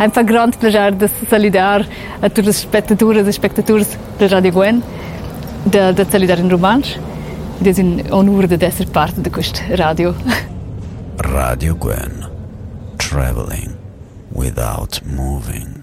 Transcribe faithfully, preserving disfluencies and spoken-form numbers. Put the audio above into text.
Ein fa grande piacere de saludar a tutte le spettatrici e spettatori da Radio Gwen, da, da saludar in romansch. Ed è un onore di essere parte di questa radio. Radio Gwen, traveling without moving.